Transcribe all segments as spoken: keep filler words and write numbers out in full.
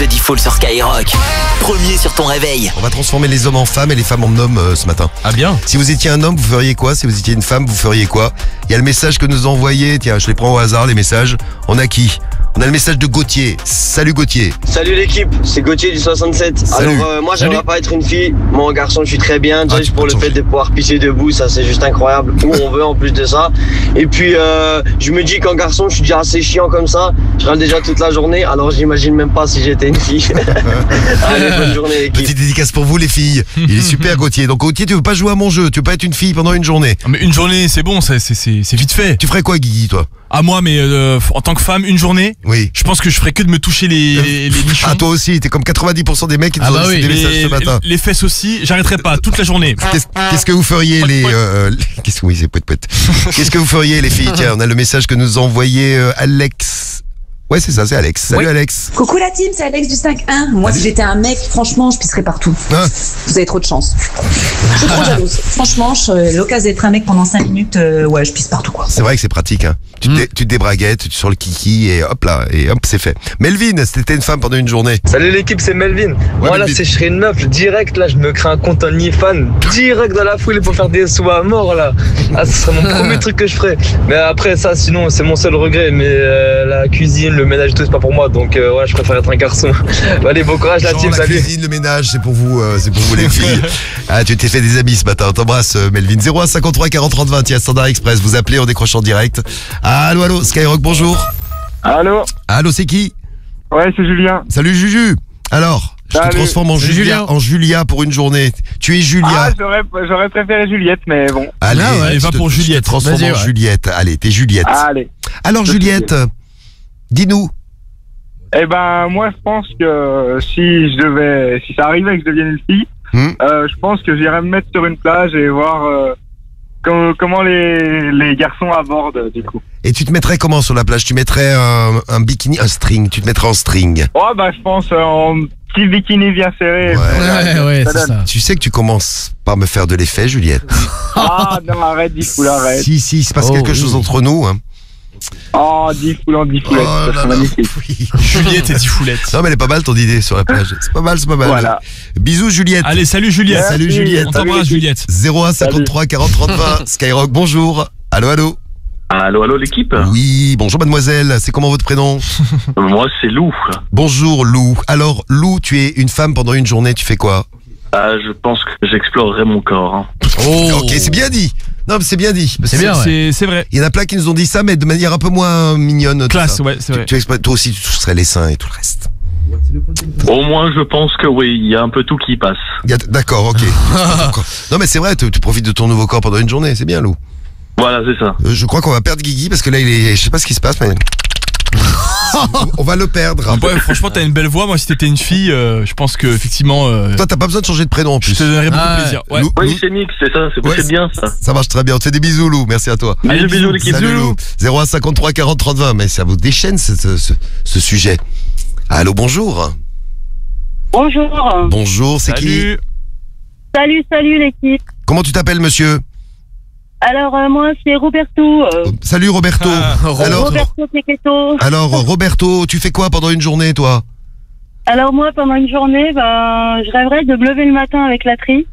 de Default sur Skyrock. Premier sur ton réveil. On va transformer les hommes en femmes et les femmes en hommes euh, ce matin. Ah bien. Si vous étiez un homme, vous feriez quoi? Si vous étiez une femme, vous feriez quoi? Il y a le message que nous a envoyé. Tiens, je les prends au hasard, les messages. On a qui? On a le message de Gauthier. Salut Gauthier. Salut l'équipe, c'est Gauthier du soixante-sept. Salut. Alors euh, moi Salut. j'aimerais pas être une fille, moi en garçon je suis très bien, Ah, juste tu pour peux le te fait changer. de pouvoir pisser debout, ça c'est juste incroyable, où on veut en plus de ça. Et puis euh, je me dis qu'en garçon je suis déjà assez chiant comme ça, je râle déjà toute la journée, alors j'imagine même pas si j'étais une fille. Allez, bonne journée l'équipe. Petite dédicace pour vous les filles. Il est super Gauthier. Donc Gauthier, tu veux pas jouer à mon jeu? Tu veux pas être une fille pendant une journée? Ah, mais une journée, c'est bon, c'est c'est c'est c'est vite fait. Tu ferais quoi Guigui toi? À moi, mais euh, en tant que femme, une journée, Oui. je pense que je ferais que de me toucher les les, les nichons. Ah toi aussi, t'es comme quatre-vingt-dix pour cent des mecs qui nous Ah ont bah laissé oui. des messages les, ce matin. les fesses aussi, j'arrêterai pas toute la journée. Qu'est-ce qu'est-ce que vous feriez les... euh, Qu'est-ce que oui, c'est poète poète. Qu'est-ce que vous feriez les filles? Tiens, on a le message que nous a envoyé euh, Alex. Ouais, c'est ça, c'est Alex. Salut Ouais. Alex. Coucou la team, c'est Alex du cinq un. Moi, si j'étais un mec, franchement, je pisserais partout. Hein Vous avez trop de chance. Je suis trop jalouse. Franchement, je- l'occasion d'être un mec pendant cinq minutes, euh, ouais, je pisse partout, quoi. C'est vrai que c'est pratique, hein. Tu, te, dé- tu te débraguettes, tu es sur le kiki et hop là, et hop, c'est fait. Melvin, c'était une femme pendant une journée. Salut l'équipe, c'est Melvin. Moi là, Melvin. si je serais une meuf, direct là, je me crée un compte OnlyFans, direct dans la foule pour faire des sous à mort là. Ah, ce serait mon premier truc que je ferais. Mais après ça, sinon, c'est mon seul regret. Mais euh, la cuisine, le ménage, tout, c'est pas pour moi. Donc euh, ouais, je préfère être un garçon. Allez, bon courage la Genre, team, la salut. cuisine, le ménage, c'est pour vous, euh, c'est pour vous les filles. Ah, tu t'es fait des amis ce matin. On t'embrasse, euh, Melvin. zéro un cinquante-trois quarante trente vingt. Il y a Standard Express. Vous appelez en décrochant direct. Allô, allô, Skyrock, bonjour. Allô. Allô, c'est qui? Ouais, c'est Julien. Salut Juju. Alors, je te Salut. transforme en Salut, Julia, Julien. en Julia pour une journée. Tu es Ah, Julia. j'aurais, j'aurais préféré Juliette, mais bon. Allez, Ah ouais, allez, je va te- pour je te Juliette. transforme Vas-y, en ouais. Juliette. Allez, t'es Juliette. Allez. Alors je Juliette, dis-nous. Eh ben, moi, je pense que si je devais, si ça arrivait que je devienne une fille, Hmm. euh, je pense que j'irais me mettre sur une plage et voir euh, com- comment les, les garçons abordent, du coup. Et tu te mettrais comment sur la plage? Tu mettrais un, un bikini, un string. Tu te mettrais en string. Oh, bah, je pense euh, en petit bikini bien serré. Ouais. Ouais, ouais, Ça c'est donne. ça. Tu sais que tu commences par me faire de l'effet, Juliette. Ah, non, arrête, dix foules, arrête. Si, si, il se passe Oh, quelque oui. chose entre nous. Hein. Oh, dix foules en dix foulettes, ça là serait là, magnifique. oui. Juliette et dix foulettes. Non, mais elle est pas mal ton idée sur la plage. C'est pas mal, c'est pas mal. Voilà. Bisous, Juliette. Allez, salut Juliette. Salut, Merci. Juliette. On t'embrasse Juliette. zéro un cinquante-trois quarante trente vingt. Skyrock, bonjour. Allô, allô. Allô, allô l'équipe. Oui, bonjour mademoiselle. C'est comment votre prénom? Moi c'est Lou. Bonjour Lou. Alors Lou, tu es une femme pendant une journée, tu fais quoi? Ah, je pense que j'explorerai mon corps. hein. Oh. Ok, c'est bien dit. Non, mais c'est bien dit. C'est bien, ouais. C'est c'est vrai. Il y en a plein qui nous ont dit ça, mais de manière un peu moins mignonne. tout Classe, ça. ouais, c'est Tu, vrai. tu exploites- toi aussi, tu serais les seins et tout le reste. Au moins je pense que oui, il y a un peu tout qui passe. Il y a- D'accord, ok. Non, mais c'est vrai, tu, tu profites de ton nouveau corps pendant une journée, c'est bien Lou. Voilà, c'est ça. Euh, je crois qu'on va perdre Guigui parce que là, il est, je sais pas ce qui se passe, mais on va le perdre. Ouais, franchement, t'as une belle voix. Moi, si t'étais une fille, euh, je pense que effectivement, euh, Toi, t'as pas besoin de changer de prénom en je plus. te donnerais beaucoup Ah, de plaisir. Ouais. Lou- Oui, Lou- c'est Nick, c'est ça, c'est Ouais, c'est bien ça. ça marche très bien. On te fait des bisous, Lou. Merci à toi. Allez, Bisous, bisous l'équipe. Salut Lou. zéro un cinquante-trois quarante trente vingt. Mais ça vous déchaîne ce, ce, ce- ce sujet. Allô, bonjour. Bonjour. Bonjour, c'est qui? Salut. Salut, salut l'équipe. Comment tu t'appelles, monsieur? Alors euh, moi c'est Roberto. euh, Salut Roberto. Ah, alors, Roberto Pequeto. alors Roberto, tu fais quoi pendant une journée, toi? Alors moi pendant une journée, ben je rêverais de me lever le matin avec la trique.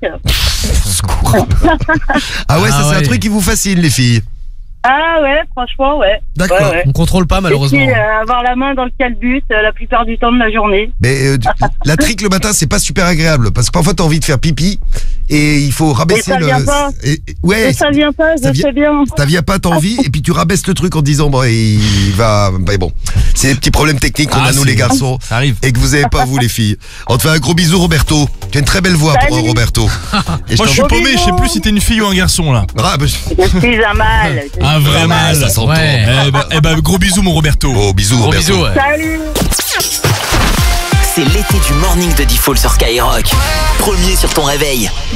Ah ouais, ça Ah c'est un ouais. truc qui vous fascine, les filles. Ah ouais, franchement ouais. D'accord. Ouais, ouais. On contrôle pas malheureusement. Et puis, euh, avoir la main dans le calbut euh, la plupart du temps de la journée. Mais euh, du- la trique le matin, c'est pas super agréable parce que parfois t'as envie de faire pipi et il faut rabaisser Et ça le. vient pas. et- et- ouais. Mais ça vient pas, ça je vient- sais bien. Ça vient pas, t'as envie, et puis tu rabaisses le truc en te disant, bon, il va. Bah, bon, c'est des petits problèmes techniques qu'on Ah, a, nous, c'est- les garçons, Ça arrive. et que vous avez pas, vous, les filles. On te fait un gros bisou, Roberto. Tu as une très belle voix pour Salut. un Roberto. Et Moi, je suis t'en- paumé. Je sais plus si t'es une fille ou un garçon là. Ah, bah, Je suis un mâle. je Un suis vrai un mâle. ça s'entend. Ouais. Eh ben, eh ben, gros bisous mon Roberto. Oh, bisous, Gros Roberto. bisous, ouais. Salut. C'est l'été du morning de Default sur Skyrock. Premier sur ton réveil.